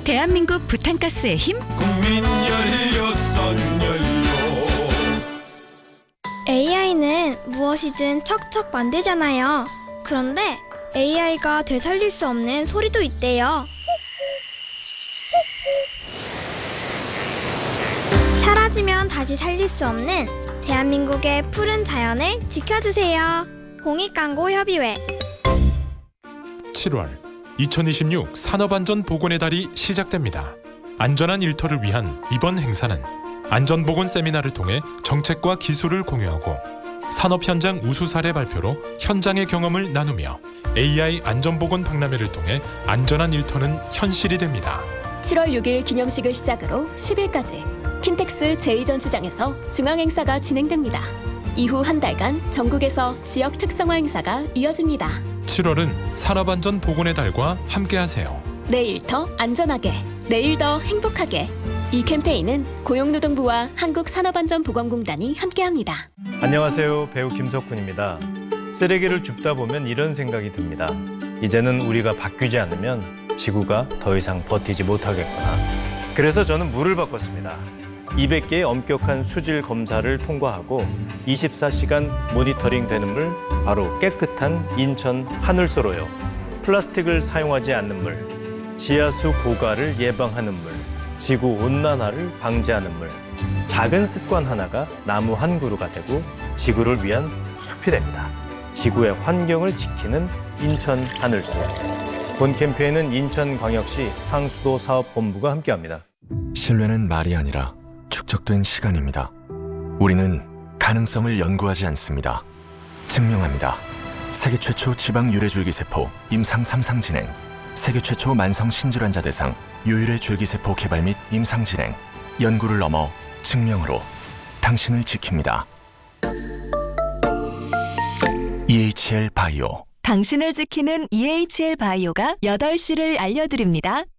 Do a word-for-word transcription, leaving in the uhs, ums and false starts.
대한민국 부탄가스의 힘 국민 열여섯 연료. 에이아이는 무엇이든 척척 만들잖아요. 그런데 에이아이가 되살릴 수 없는 소리도 있대요. 사라지면 다시 살릴 수 없는 대한민국의 푸른 자연을 지켜주세요. 공익광고협의회. 칠월 이천이십육 산업안전보건의 달이 시작됩니다. 안전한 일터를 위한 이번 행사는 안전보건 세미나를 통해 정책과 기술을 공유하고 산업 현장 우수 사례 발표로 현장의 경험을 나누며 에이아이 안전보건 박람회를 통해 안전한 일터는 현실이 됩니다. 칠월 육일 기념식을 시작으로 십일까지 킨텍스 제이 전시장에서 중앙행사가 진행됩니다. 이후 한 달간 전국에서 지역 특성화 행사가 이어집니다. 칠월은 산업안전보건의 달과 함께하세요. 내일 더 안전하게, 내일 더 행복하게. 이 캠페인은 고용노동부와 한국산업안전보건공단이 함께합니다. 안녕하세요. 배우 김석훈입니다. 쓰레기를 줍다 보면 이런 생각이 듭니다. 이제는 우리가 바뀌지 않으면 지구가 더 이상 버티지 못하겠구나. 그래서 저는 물을 바꿨습니다. 이백 개의 엄격한 수질 검사를 통과하고 이십사 시간 모니터링 되는 물, 바로 깨끗한 인천 하늘소로요. 플라스틱을 사용하지 않는 물, 지하수 고갈을 예방하는 물, 지구 온난화를 방지하는 물. 작은 습관 하나가 나무 한 그루가 되고 지구를 위한 숲이 됩니다. 지구의 환경을 지키는 인천 하늘소. 본 캠페인은 인천광역시 상수도 사업본부가 함께합니다. 신뢰는 말이 아니라 축적된 시간입니다. 우리는 가능성을 연구하지 않습니다. 증명합니다. 세계 최초 지방 유래줄기세포 임상 삼 상 진행, 세계 최초 만성 신질환자 대상 유일의 줄기세포 개발 및 임상 진행, 연구를 넘어 증명으로 당신을 지킵니다. 이에이치엘 바이오. 당신을 지키는 이에이치엘 바이오가 여덟 시를 알려드립니다.